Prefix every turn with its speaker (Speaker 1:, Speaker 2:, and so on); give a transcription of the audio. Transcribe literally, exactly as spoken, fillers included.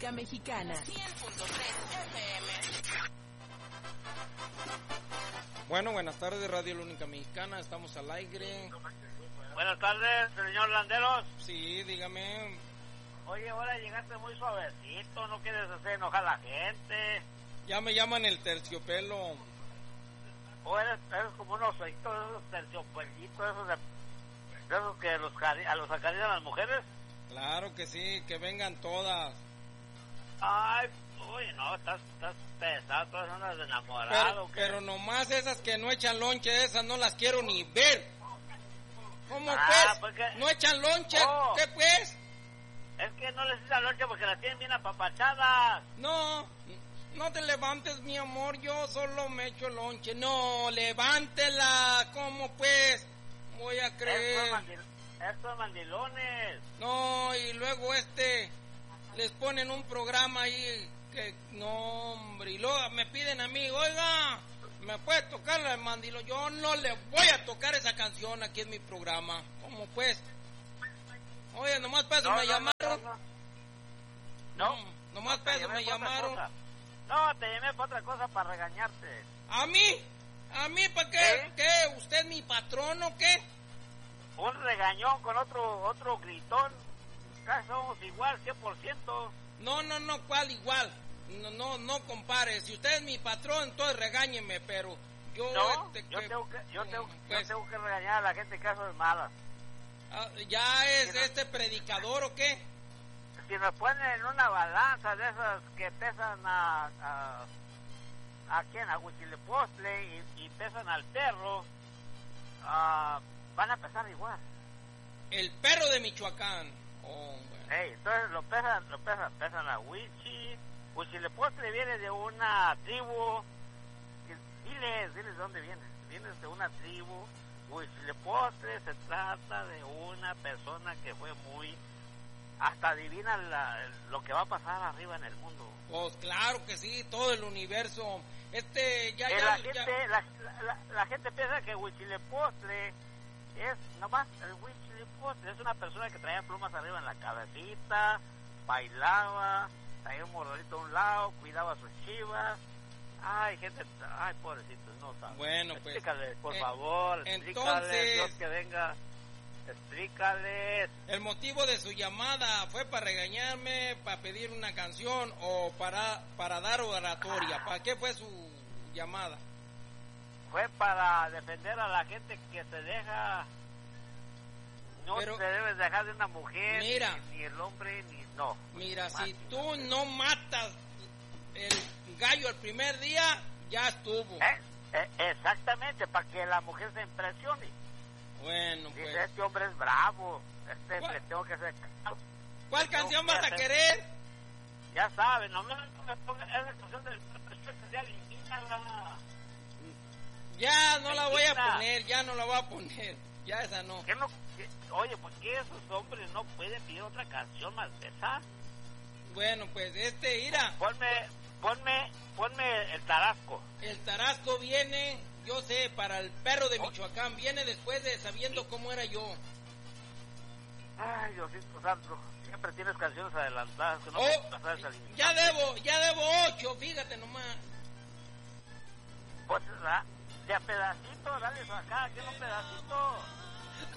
Speaker 1: Única Mexicana. cien punto tres F M.
Speaker 2: Bueno, buenas tardes, Radio La Única Mexicana, estamos al aire.
Speaker 3: Buenas tardes, señor Landeros.
Speaker 2: Sí, dígame.
Speaker 3: Oye, ahora llegaste muy suavecito, no quieres hacer enojar a la gente.
Speaker 2: Ya me llaman el terciopelo.
Speaker 3: O eres, eres como unos ojitos, esos terciopelitos, esos de, de esos que los, a los acarician las mujeres.
Speaker 2: Claro que sí, que vengan todas.
Speaker 3: Ay, uy, no, estás, estás pesado, todas andas de enamorado.
Speaker 2: Pero, pero nomás esas que no echan lonche, esas no las quiero ni ver. ¿Cómo
Speaker 3: ah,
Speaker 2: pues?
Speaker 3: Porque...
Speaker 2: ¿No echan lonche? Oh. ¿Qué pues?
Speaker 3: Es que no les echan lonche porque las tienen bien apapachadas.
Speaker 2: No, no te levantes, mi amor, yo solo me echo lonche. No, levántela, ¿cómo pues? Voy a creer.
Speaker 3: Estos, mandil estos mandilones.
Speaker 2: No, y luego este, les ponen un programa ahí que, no, hombre, y luego me piden a mí, oiga, ¿me puede tocar el mandilo? Yo no le voy a tocar esa canción aquí en mi programa. ¿Cómo pues? Oye, nomás para eso
Speaker 3: no,
Speaker 2: me
Speaker 3: no,
Speaker 2: llamaron.
Speaker 3: No, no, no.
Speaker 2: no nomás no, para eso me llamaron.
Speaker 3: No, te llamé para otra cosa, para regañarte.
Speaker 2: ¿A mí? ¿A mí para qué? ¿Eh? ¿Qué? ¿Usted es mi patrón o qué?
Speaker 3: Un regañón con otro otro gritón. Casi somos igual, cien por ciento.
Speaker 2: No, no, no, ¿cuál igual? No, no, no compare. Si usted es mi patrón, entonces regáñeme, pero yo...
Speaker 3: No,
Speaker 2: este,
Speaker 3: yo,
Speaker 2: que,
Speaker 3: tengo que, yo, tengo,
Speaker 2: pues,
Speaker 3: yo tengo que regañar a la gente que hace malas.
Speaker 2: Ah, ¿ya es no, este predicador o qué?
Speaker 3: Si nos ponen en una balanza de esas que pesan a... a ¿a quién? A Huitzilopochtli y, y pesan al perro, uh, van a pesar igual.
Speaker 2: El perro de Michoacán. Oh, bueno.
Speaker 3: Hey, entonces lo pesan, lo pesan, pesan a Huichi. Huitzilopochtli viene de una tribu. Diles, diles de dónde vienes. Vienes de una tribu. Huitzilopochtli se trata de una persona que fue muy... hasta adivina la, lo que va a pasar arriba en el mundo.
Speaker 2: Pues claro que sí, todo el universo. Este, ya,
Speaker 3: eh,
Speaker 2: ya,
Speaker 3: la,
Speaker 2: ya.
Speaker 3: Gente, la, la, la gente piensa que Huitzilopochtli es nomás el Huitzilopochtli, es una persona que traía plumas arriba en la cabecita, bailaba, traía un morrolito a un lado, cuidaba a sus chivas. Ay, gente, ay, pobrecitos, no saben.
Speaker 2: Bueno, pues.
Speaker 3: Explícales, por
Speaker 2: eh,
Speaker 3: favor, explícales,
Speaker 2: entonces,
Speaker 3: Dios que venga, explícales.
Speaker 2: ¿El motivo de su llamada fue para regañarme, para pedir una canción o para para dar oratoria? ¿Para qué fue su llamada?
Speaker 3: Fue para defender a la gente que se deja. No
Speaker 2: Pero,
Speaker 3: te debes dejar de una mujer,
Speaker 2: mira,
Speaker 3: ni, ni el hombre, ni no.
Speaker 2: Mira, si tú no matas el gallo el primer día, ya estuvo.
Speaker 3: ¿Eh? Eh, exactamente, para que la mujer se impresione.
Speaker 2: Bueno, pues.
Speaker 3: Dice, este hombre es bravo, este le tengo que hacer.
Speaker 2: ¿Cuál
Speaker 3: le
Speaker 2: canción
Speaker 3: que
Speaker 2: vas
Speaker 3: hacer...
Speaker 2: a querer?
Speaker 3: Ya sabes, no me pongas esa canción del especial, elimínala.
Speaker 2: Ya no la voy a poner, ya no la voy a poner, ya esa no.
Speaker 3: ¿Qué no qué? Oye, ¿por qué esos hombres no pueden pedir otra canción más de esa?
Speaker 2: Bueno, pues este, mira.
Speaker 3: Ponme, ponme, ponme el Tarasco.
Speaker 2: El Tarasco viene, yo sé, para el perro de Michoacán, viene después de sabiendo cómo era yo.
Speaker 3: Ay, Diosito santo, siempre tienes canciones adelantadas que no
Speaker 2: oh,
Speaker 3: pasar esa línea.
Speaker 2: Ya debo, ya debo ocho, fíjate nomás.
Speaker 3: Pues, ¿verdad? De a pedacito, dale eso acá, que no pedacito.